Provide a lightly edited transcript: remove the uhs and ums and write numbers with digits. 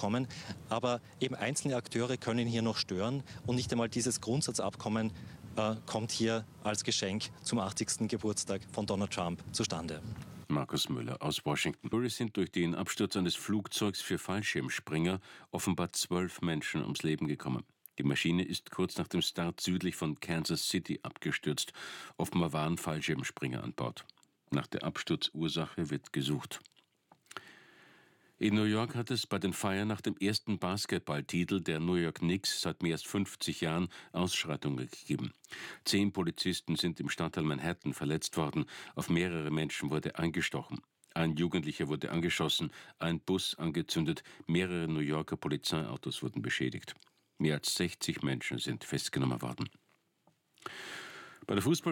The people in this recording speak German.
Grundsatzabkommen. Aber eben einzelne Akteure können hier noch stören und nicht einmal dieses Grundsatzabkommen kommt hier als Geschenk zum 80. Geburtstag von Donald Trump zustande. Markus Müller aus Washington. Es sind durch den Absturz eines Flugzeugs für Fallschirmspringer offenbar 12 Menschen ums Leben gekommen. Die Maschine ist kurz nach dem Start südlich von Kansas City abgestürzt. Offenbar waren Fallschirmspringer an Bord. Nach der Absturzursache wird gesucht. In New York hat es bei den Feiern nach dem ersten Basketballtitel der New York Knicks seit mehr als 50 Jahren Ausschreitungen gegeben. 10 Polizisten sind im Stadtteil Manhattan verletzt worden. Auf mehrere Menschen wurde eingestochen. Ein Jugendlicher wurde angeschossen, ein Bus angezündet, mehrere New Yorker Polizeiautos wurden beschädigt. Mehr als 60 Menschen sind festgenommen worden. Bei der Fußball